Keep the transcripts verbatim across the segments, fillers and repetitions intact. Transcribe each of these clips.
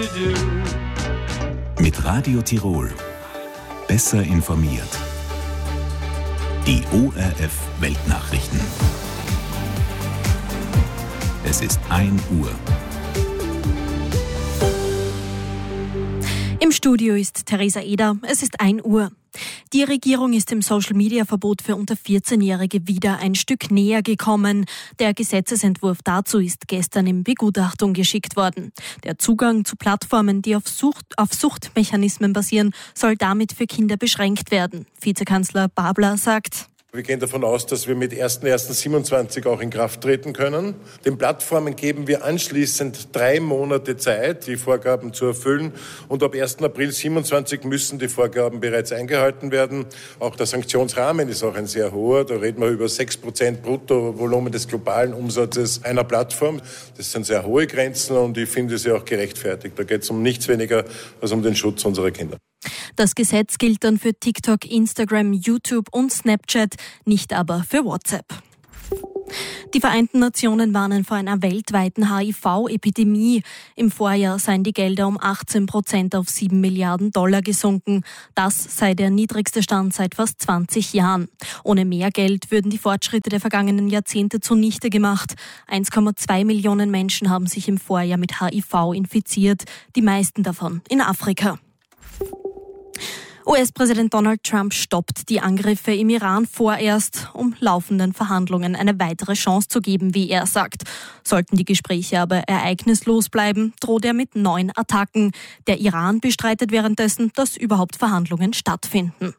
Mit Radio Tirol. Besser informiert. Die O R F Weltnachrichten. Es ist ein Uhr. Im Studio ist Theresa Eder. Es ist ein Uhr. Die Regierung ist dem Social-Media-Verbot für unter vierzehnjährige wieder ein Stück näher gekommen. Der Gesetzesentwurf dazu ist gestern in Begutachtung geschickt worden. Der Zugang zu Plattformen, die auf, Sucht, auf Suchtmechanismen basieren, soll damit für Kinder beschränkt werden. Vizekanzler Babler sagt: Wir gehen davon aus, dass wir mit erster erster siebenundzwanzig auch in Kraft treten können. Den Plattformen geben wir anschließend drei Monate Zeit, die Vorgaben zu erfüllen. Und ab erster April siebenundzwanzig müssen die Vorgaben bereits eingehalten werden. Auch der Sanktionsrahmen ist auch ein sehr hoher. Da reden wir über sechs Prozent Bruttovolumen des globalen Umsatzes einer Plattform. Das sind sehr hohe Grenzen und ich finde sie auch gerechtfertigt. Da geht es um nichts weniger als um den Schutz unserer Kinder. Das Gesetz gilt dann für TikTok, Instagram, YouTube und Snapchat, nicht aber für WhatsApp. Die Vereinten Nationen warnen vor einer weltweiten H I V-Epidemie. Im Vorjahr seien die Gelder um achtzehn Prozent auf sieben Milliarden Dollar gesunken. Das sei der niedrigste Stand seit fast zwanzig Jahren. Ohne mehr Geld würden die Fortschritte der vergangenen Jahrzehnte zunichte gemacht. eins Komma zwei Millionen Menschen haben sich im Vorjahr mit H I V infiziert, die meisten davon in Afrika. U S-Präsident Donald Trump stoppt die Angriffe im Iran vorerst, um laufenden Verhandlungen eine weitere Chance zu geben, wie er sagt. Sollten die Gespräche aber ereignislos bleiben, droht er mit neuen Attacken. Der Iran bestreitet währenddessen, dass überhaupt Verhandlungen stattfinden.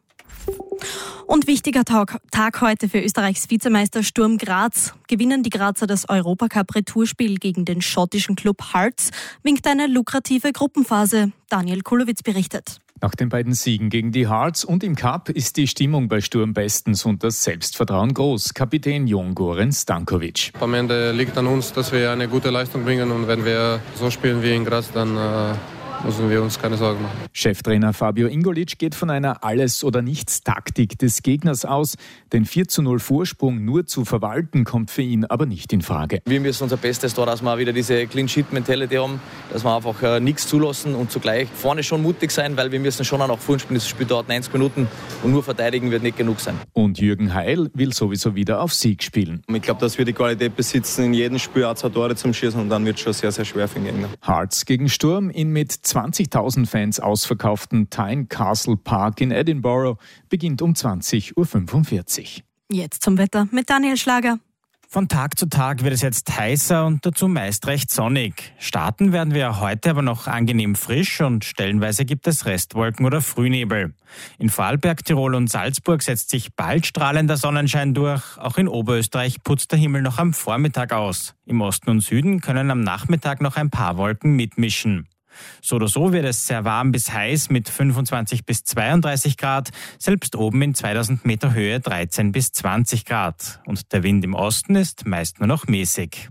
Und wichtiger Tag, Tag heute für Österreichs Vizemeister Sturm Graz. Gewinnen die Grazer das Europacup-Retourspiel gegen den schottischen Club Hearts, winkt eine lukrative Gruppenphase. Daniel Kulowitz berichtet. Nach den beiden Siegen gegen die Hearts und im Cup ist die Stimmung bei Sturm bestens und das Selbstvertrauen groß. Kapitän Jon Goran Stankovic. Am Ende liegt an uns, dass wir eine gute Leistung bringen und wenn wir so spielen wie in Graz, dann äh müssen wir uns keine Sorgen machen. Cheftrainer Fabio Ingolic geht von einer Alles-oder-Nichts-Taktik des Gegners aus. Den vier zu null Vorsprung nur zu verwalten, kommt für ihn aber nicht in Frage. Wir müssen unser Bestes tun, dass wir wieder diese Clean-Sheet-Mentality haben, dass wir einfach äh, nichts zulassen und zugleich vorne schon mutig sein, weil wir müssen schon auch nach vorne spielen. Das Spiel dauert neunzig Minuten und nur verteidigen wird nicht genug sein. Und Jürgen Heil will sowieso wieder auf Sieg spielen. Ich glaube, dass wir die Qualität besitzen, in jedem Spiel auch zwei Tore zum Schießen und dann wird es schon sehr, sehr schwer für den Gegner. Hearts gegen Sturm in mit zwanzigtausend Fans ausverkauften Tynecastle Park in Edinburgh beginnt um zwanzig Uhr fünfundvierzig. Jetzt zum Wetter mit Daniel Schlager. Von Tag zu Tag wird es jetzt heißer und dazu meist recht sonnig. Starten werden wir heute aber noch angenehm frisch und stellenweise gibt es Restwolken oder Frühnebel. In Vorarlberg, Tirol und Salzburg setzt sich bald strahlender Sonnenschein durch. Auch in Oberösterreich putzt der Himmel noch am Vormittag aus. Im Osten und Süden können am Nachmittag noch ein paar Wolken mitmischen. So oder so wird es sehr warm bis heiß mit fünfundzwanzig bis zweiunddreißig Grad, selbst oben in zweitausend Meter Höhe dreizehn bis zwanzig Grad. Und der Wind im Osten ist meist nur noch mäßig.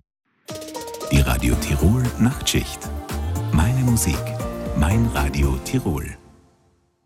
Die Radio Tirol Nachtschicht. Meine Musik, mein Radio Tirol.